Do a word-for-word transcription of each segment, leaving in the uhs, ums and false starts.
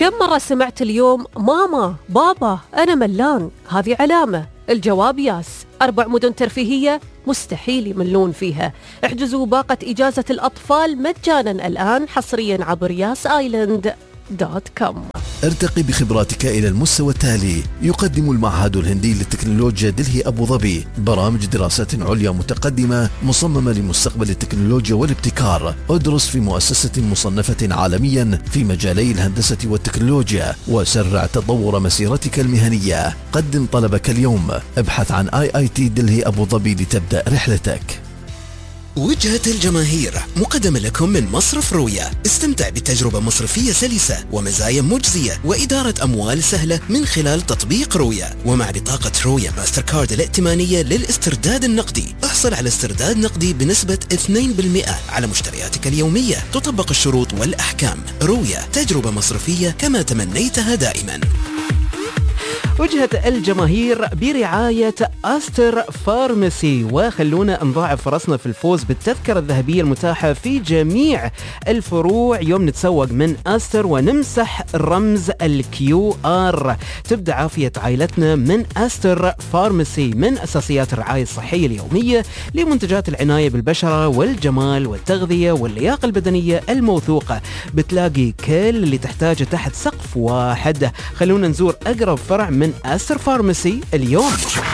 كم مرة سمعت اليوم ماما بابا أنا ملان؟ هذه علامة. الجواب ياس. أربع مدن ترفيهية مستحيل يملون فيها. احجزوا باقة إجازة الأطفال مجانا الآن حصريا عبر ياس آيلاند دوت كوم. ارتقي بخبراتك إلى المستوى التالي. يقدم المعهد الهندي للتكنولوجيا دلهي أبو ظبي برامج دراسات عليا متقدمة مصممة لمستقبل التكنولوجيا والابتكار. ادرس في مؤسسة مصنفة عالميا في مجالي الهندسة والتكنولوجيا وسرع تطور مسيرتك المهنية. قدم طلبك اليوم. ابحث عن آي آي تي دلهي أبو ظبي لتبدأ رحلتك. وجهة الجماهير مقدمة لكم من مصرف رويا. استمتع بتجربة مصرفية سلسة ومزايا مجزية وإدارة أموال سهلة من خلال تطبيق رويا. ومع بطاقة رويا ماستر كارد الائتمانية للاسترداد النقدي احصل على استرداد نقدي بنسبة اثنين بالمئة على مشترياتك اليومية. تطبق الشروط والأحكام. رويا، تجربة مصرفية كما تمنيتها دائما. وجهة الجماهير برعاية أستر فارماسي. وخلونا نضاعف فرصنا في الفوز بالتذكرة الذهبية المتاحة في جميع الفروع يوم نتسوق من أستر ونمسح رمز الكيو آر. تبدأ عافية عائلتنا من أستر فارماسي، من أساسيات الرعاية الصحية اليومية لمنتجات العناية بالبشرة والجمال والتغذية واللياقة البدنية الموثوقة. بتلاقي كل اللي تحتاجه تحت سقف واحد. خلونا نزور أقرب فرع من أستر فارماسي اليوم.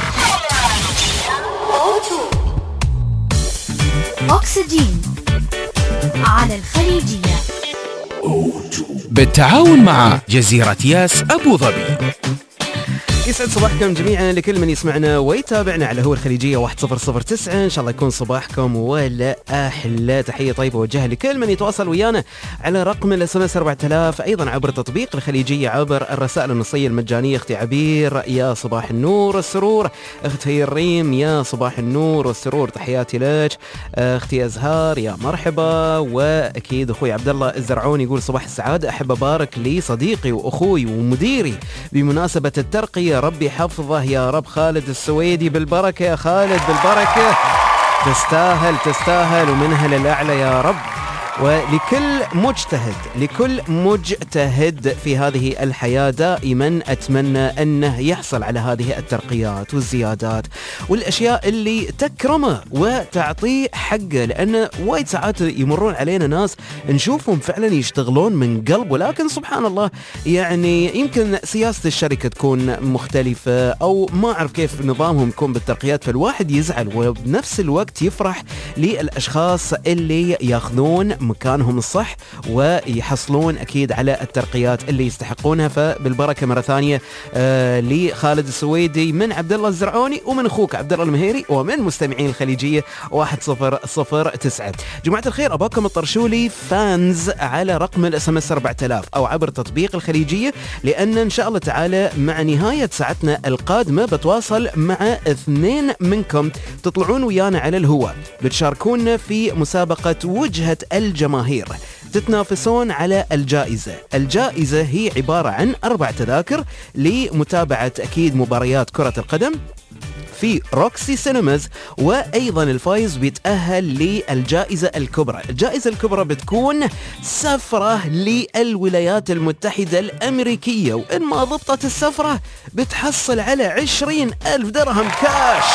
أكسجين على الخليجية بالتعاون مع جزيرة ياس أبو ظبي. يسعد صباحكم جميعا لكل من يسمعنا ويتابعنا على هو الخليجية واحد صفر صفر تسعة. إن شاء الله يكون صباحكم ولا أحلى. تحية طيبة وجهة لكل من يتواصل ويانا على رقم الاس ام اس أربعة آلاف، أيضا عبر تطبيق الخليجية، عبر الرسائل النصية المجانية. أختي عبير يا صباح النور والسرور. أختي الريم يا صباح النور والسرور، تحياتي لك. أختي أزهار يا مرحبا. وأكيد أخوي عبد الله الزرعوني يقول صباح السعادة. أحب أبارك لي صديقي وأخوي ومديري بمناسبة الترقية، ربي حفظه يا رب. خالد السويدي بالبركة يا خالد، بالبركة. تستاهل تستاهل ومنها للأعلى يا رب. ولكل مجتهد لكل مجتهد في هذه الحياة دائما أتمنى أنه يحصل على هذه الترقيات والزيادات والأشياء اللي تكرمه وتعطيه حقه، لأن وايد ساعات يمرون علينا ناس نشوفهم فعلا يشتغلون من قلب، ولكن سبحان الله يعني يمكن سياسة الشركة تكون مختلفة أو ما أعرف كيف نظامهم يكون بالترقيات، فالواحد يزعل وبنفس الوقت يفرح للأشخاص اللي ياخذون مكانهم الصح ويحصلون أكيد على الترقيات اللي يستحقونها. فبالبركة مرة ثانية آه لخالد السويدي من عبد الله الزرعوني ومن أخوك عبد الله المهيري ومن مستمعين الخليجية واحد صفر صفر تسعة. جماعة الخير، أباكم تطرشوا لي فانز على رقم الاس ام اس أربعة آلاف أو عبر تطبيق الخليجية، لأن إن شاء الله تعالى مع نهاية ساعتنا القادمة بتواصل مع اثنين منكم تطلعون ويانا على الهواء، بتشاركونا في مسابقة وجهة الجماهير، تتنافسون على الجائزة. الجائزة هي عبارة عن أربع تذاكر لمتابعة أكيد مباريات كرة القدم في روكسي سينماز، وأيضا الفايز بيتأهل للجائزة الكبرى. الجائزة الكبرى بتكون سفرة للولايات المتحدة الأمريكية، وإن ما ضبطت السفرة بتحصل على عشرين ألف درهم كاش.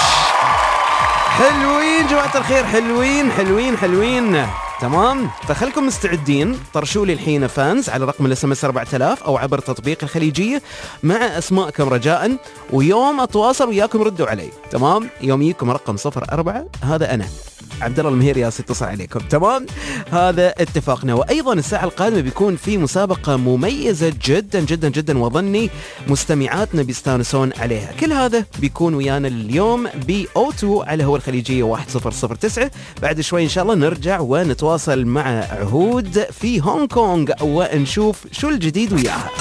حلوين جماعة الخير، حلوين حلوين حلوين تمام. فخلكم مستعدين، طرشوا لي الحين فانز على رقم الاس ام اس أربعة آلاف او عبر تطبيق الخليجية مع اسماءكم رجاء، ويوم اتواصل وياكم ردوا علي. تمام، يوم يجيكم رقم صفر أربعة هذا انا عبد الله المهيري يا اتصل عليكم. تمام، هذا اتفاقنا. وايضا الساعه القادمه بيكون في مسابقه مميزه جدا جدا جدا، وظني مستمعاتنا بيستانسون عليها. كل هذا بيكون ويانا اليوم ب أو تو على هو الخليجيه واحد صفر صفر تسعة. بعد شوي ان شاء الله نرجع ونتواصل مع عهود في هونغ كونغ ونشوف شو الجديد وياها.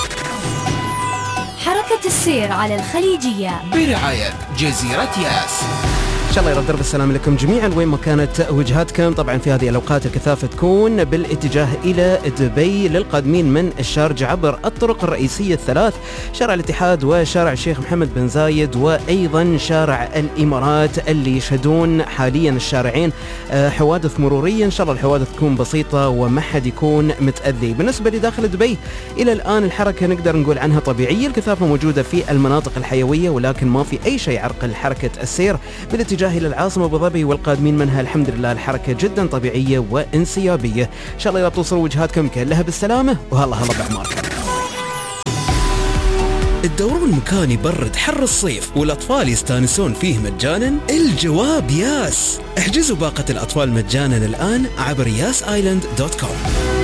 حركه السير على الخليجيه برعايه جزيره ياس. شاء الله يرد درب السلام لكم جميعا وين ما كانت وجهاتكم. طبعا في هذه الأوقات الكثافة تكون بالاتجاه إلى دبي للقادمين من الشارجة عبر الطرق الرئيسية الثلاث، شارع الاتحاد وشارع الشيخ محمد بن زايد وأيضا شارع الإمارات اللي يشهدون حاليا الشارعين حوادث مرورية. إن شاء الله الحوادث تكون بسيطة وما حد يكون متأذي. بالنسبة لداخل دبي إلى الآن الحركة نقدر نقول عنها طبيعية، الكثافة موجودة في المناطق الحيوية ولكن ما في أي شيء يعرقل حركة السير بالاتجاه إلى العاصمة أبو ظبي والقادمين منها. الحمد لله الحركة جدا طبيعية وانسيابية. إن شاء الله لا توصلوا وجهاتكم كلها بالسلامة وهلا هلا بأعماركم. الدورون مكان يبرد حر الصيف والأطفال يستانسون فيه مجانا؟ الجواب ياس. احجزوا باقة الأطفال مجانا الآن عبر ياس آيلاند دوت كوم.